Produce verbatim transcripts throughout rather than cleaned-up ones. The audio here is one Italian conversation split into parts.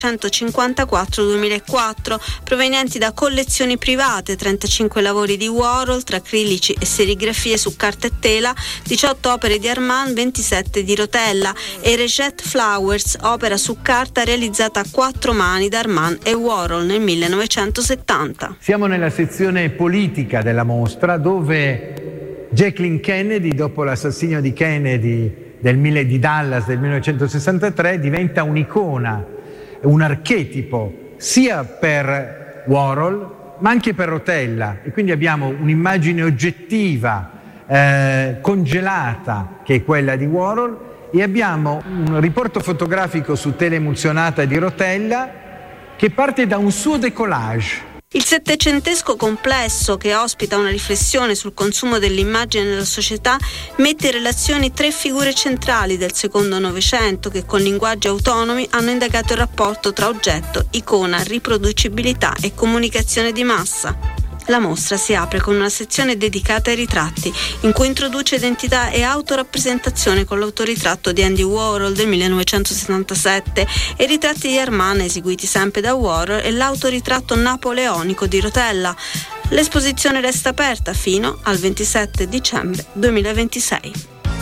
centocinquantaquattro duemilaquattro, provenienti da collezioni private, trentacinque lavori di Warhol tra acrilici e serigrafie su carta e tela, diciotto opere di Armand, ventisette di Rotella, e Reject Flowers, opera su carta realizzata a quattro mani da Armand e Warhol nel millenovecentosettanta. Siamo nella sezione politica della mostra, dove Jacqueline Kennedy, dopo l'assassinio di Kennedy del, di Dallas del millenovecentosessantatré, diventa un'icona, un archetipo sia per Warhol ma anche per Rotella, e quindi abbiamo un'immagine oggettiva eh, congelata che è quella di Warhol, e abbiamo un riporto fotografico su tela emulsionata di Rotella che parte da un suo décollage. Il settecentesco complesso, che ospita una riflessione sul consumo dell'immagine nella società, mette in relazione tre figure centrali del secondo Novecento che con linguaggi autonomi hanno indagato il rapporto tra oggetto, icona, riproducibilità e comunicazione di massa. La mostra si apre con una sezione dedicata ai ritratti, in cui introduce identità e autorappresentazione con l'autoritratto di Andy Warhol del millenovecentosettantasette e i ritratti di Armand eseguiti sempre da Warhol e l'autoritratto napoleonico di Rotella. L'esposizione resta aperta fino al ventisette dicembre duemilaventisei.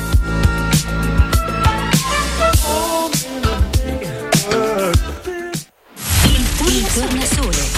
Il tornasole.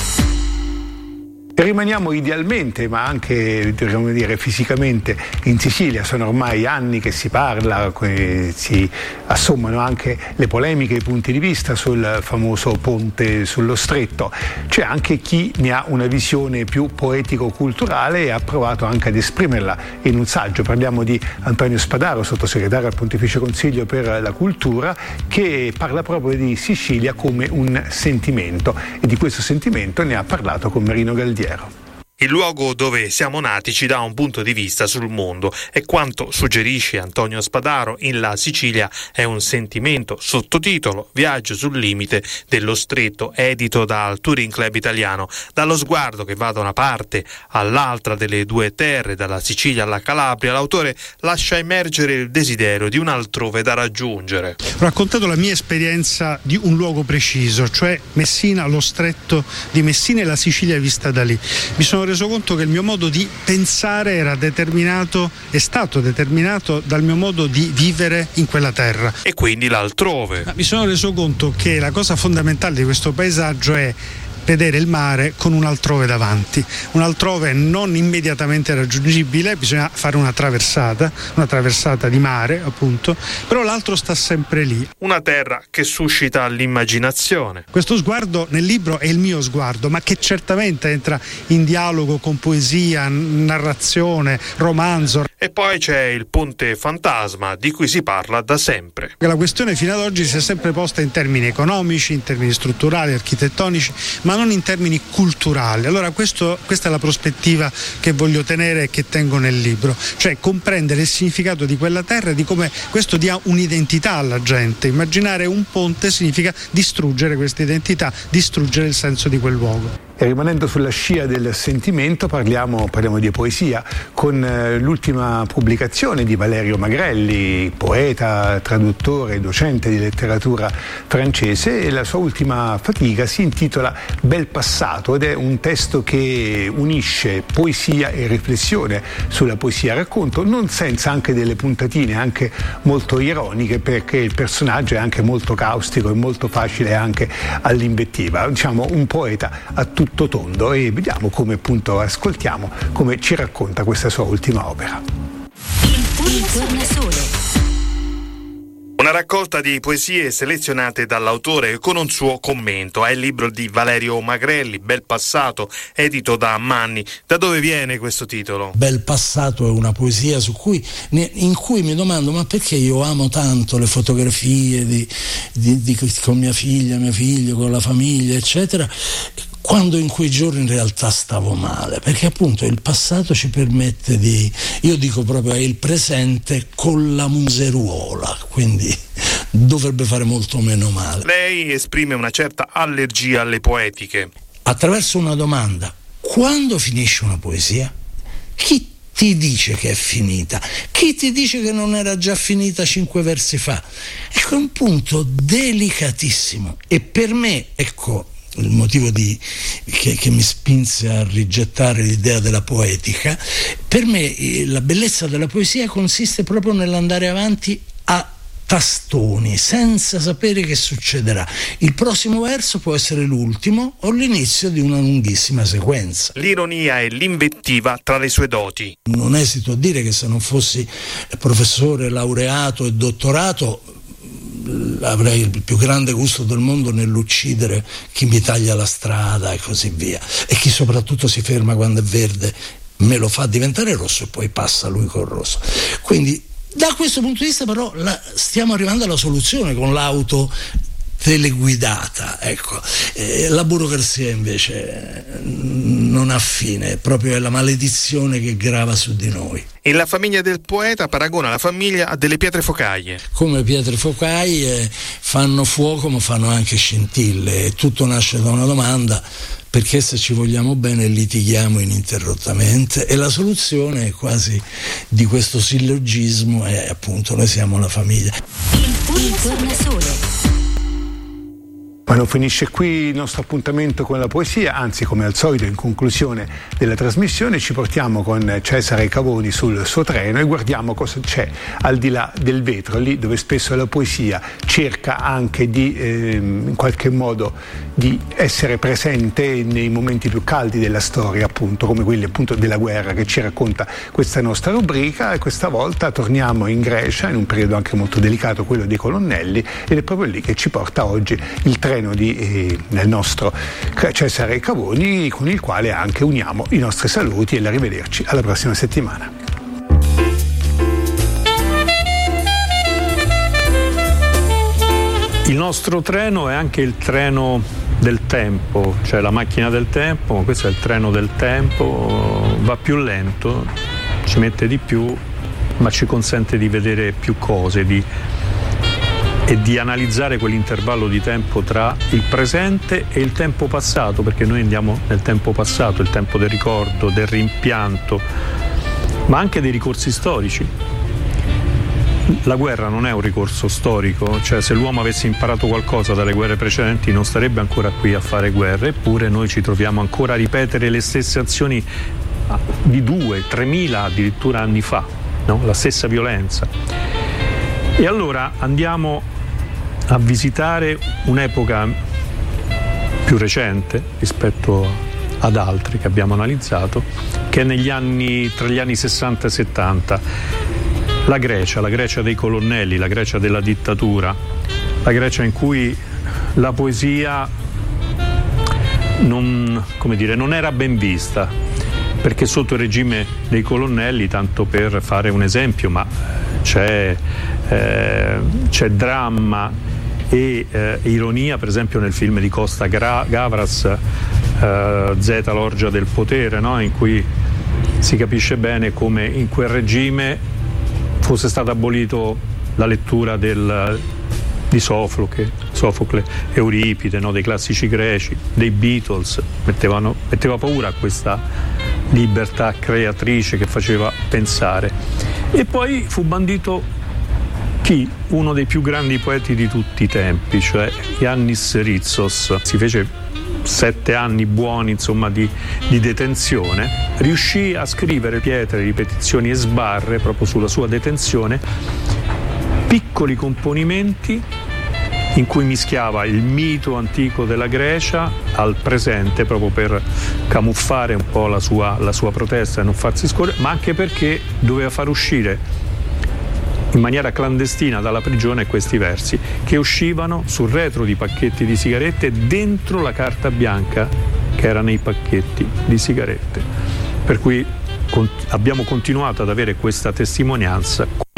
Rimaniamo idealmente, ma anche dobbiamo dire fisicamente, in Sicilia. Sono ormai anni che si parla, che si assommano anche le polemiche, i punti di vista sul famoso ponte sullo Stretto. C'è anche chi ne ha una visione più poetico-culturale e ha provato anche ad esprimerla in un saggio. Parliamo di Antonio Spadaro, sottosegretario al Pontificio Consiglio per la Cultura, che parla proprio di Sicilia come un sentimento, e di questo sentimento ne ha parlato con Marino Galdiero. Il luogo dove siamo nati ci dà un punto di vista sul mondo, e quanto suggerisce Antonio Spadaro in La Sicilia è un sentimento, sottotitolo Viaggio sul limite dello Stretto, edito dal Touring Club Italiano. Dallo sguardo che va da una parte all'altra delle due terre, dalla Sicilia alla Calabria, l'autore lascia emergere il desiderio di un altrove da raggiungere. Ho raccontato la mia esperienza di un luogo preciso, cioè Messina, lo Stretto di Messina e la Sicilia vista da lì. Mi sono reso conto che il mio modo di pensare era determinato, è stato determinato dal mio modo di vivere in quella terra. E quindi l'altrove. Ma mi sono reso conto che la cosa fondamentale di questo paesaggio è vedere il mare con un altrove davanti, un altrove non immediatamente raggiungibile, bisogna fare una traversata, una traversata di mare appunto, però l'altro sta sempre lì. Una terra che suscita l'immaginazione. Questo sguardo nel libro è il mio sguardo, ma che certamente entra in dialogo con poesia, narrazione, romanzo. E poi c'è il ponte fantasma, di cui si parla da sempre. La questione fino ad oggi si è sempre posta in termini economici, in termini strutturali, architettonici, ma non in termini culturali. Allora questo, questa è la prospettiva che voglio tenere e che tengo nel libro, cioè comprendere il significato di quella terra e di come questo dia un'identità alla gente. Immaginare un ponte significa distruggere questa identità, distruggere il senso di quel luogo. E rimanendo sulla scia del sentimento parliamo, parliamo di poesia con eh, l'ultima pubblicazione di Valerio Magrelli, poeta, traduttore, docente di letteratura francese, e la sua ultima fatica si intitola Bel passato ed è un testo che unisce poesia e riflessione sulla poesia, racconto non senza anche delle puntatine anche molto ironiche, perché il personaggio è anche molto caustico e molto facile anche all'invettiva, diciamo un poeta a tutto tondo, e vediamo come appunto ascoltiamo come ci racconta questa sua ultima opera. Il tornasole. Una raccolta di poesie selezionate dall'autore con un suo commento. È il libro di Valerio Magrelli, Bel passato, edito da Manni. Da dove viene questo titolo? Bel passato è una poesia su cui, in cui mi domando ma perché io amo tanto le fotografie di, di, di, con mia figlia, mio figlio, con la famiglia, eccetera, quando in quei giorni in realtà stavo male, perché appunto il passato ci permette di, io dico proprio, è il presente con la museruola, quindi dovrebbe fare molto meno male. Lei esprime una certa allergia alle poetiche. Attraverso una domanda: quando finisce una poesia? Chi ti dice che è finita? Chi ti dice che non era già finita cinque versi fa? Ecco, è un punto delicatissimo, e per me, ecco, il motivo di, che, che mi spinse a rigettare l'idea della poetica, per me eh, la bellezza della poesia consiste proprio nell'andare avanti a tastoni, senza sapere che succederà. Il prossimo verso può essere l'ultimo o l'inizio di una lunghissima sequenza. L'ironia e l'invettiva tra le sue doti. Non esito a dire che se non fossi professore, laureato e dottorato, avrei il più grande gusto del mondo nell'uccidere chi mi taglia la strada e così via, e chi soprattutto si ferma quando è verde me lo fa diventare rosso e poi passa lui col rosso. Quindi da questo punto di vista però la, stiamo arrivando alla soluzione con l'auto teleguidata, ecco. Eh, la burocrazia invece non ha fine, proprio è la maledizione che grava su di noi. E la famiglia del poeta paragona la famiglia a delle pietre focaie. Come pietre focaie fanno fuoco ma fanno anche scintille, e tutto nasce da una domanda: perché se ci vogliamo bene litighiamo ininterrottamente? E la soluzione è quasi di questo sillogismo è appunto noi siamo la famiglia. Il tornasole. Ma non finisce qui il nostro appuntamento con la poesia, anzi, come al solito in conclusione della trasmissione ci portiamo con Cesare Cavoni sul suo treno e guardiamo cosa c'è al di là del vetro, lì dove spesso la poesia cerca anche di eh, in qualche modo di essere presente nei momenti più caldi della storia, appunto come quelli appunto della guerra che ci racconta questa nostra rubrica. E questa volta torniamo in Grecia in un periodo anche molto delicato, quello dei colonnelli, ed è proprio lì che ci porta oggi il treno di eh, nel nostro Cesare Cavoni, con il quale anche uniamo i nostri saluti e l'arrivederci alla prossima settimana. Il nostro treno è anche il treno del tempo, cioè la macchina del tempo, ma questo è il treno del tempo, va più lento, ci mette di più, ma ci consente di vedere più cose, di e di analizzare quell'intervallo di tempo tra il presente e il tempo passato, perché noi andiamo nel tempo passato, il tempo del ricordo, del rimpianto, ma anche dei ricorsi storici. La guerra non è un ricorso storico, cioè se l'uomo avesse imparato qualcosa dalle guerre precedenti non starebbe ancora qui a fare guerre, eppure noi ci troviamo ancora a ripetere le stesse azioni di due, tremila addirittura anni fa, no? La stessa violenza. E allora andiamo a visitare un'epoca più recente rispetto ad altre che abbiamo analizzato, che è negli anni, tra gli anni sessanta e settanta. La Grecia, la Grecia dei colonnelli, la Grecia della dittatura, la Grecia in cui la poesia non, come dire, non era ben vista, perché sotto il regime dei colonnelli, tanto per fare un esempio, ma c'è, eh, c'è dramma e eh, ironia, per esempio nel film di Costa Gavras, eh, Zeta, l'orgia del potere, no? In cui si capisce bene come in quel regime fosse stata abolito la lettura del, di Sofocle, Sofocle, Euripide, no? Dei classici greci, dei Beatles, mettevano, metteva paura a questa libertà creatrice che faceva pensare. E poi fu bandito chi? Uno dei più grandi poeti di tutti i tempi, cioè Iannis Ritsos. Si fece sette anni buoni, insomma, di, di detenzione, riuscì a scrivere pietre, ripetizioni e sbarre proprio sulla sua detenzione, piccoli componimenti in cui mischiava il mito antico della Grecia al presente, proprio per camuffare un po' la sua, la sua protesta e non farsi scorrere, ma anche perché doveva far uscire in maniera clandestina dalla prigione questi versi che uscivano sul retro di pacchetti di sigarette dentro la carta bianca che era nei pacchetti di sigarette. Per cui abbiamo continuato ad avere questa testimonianza.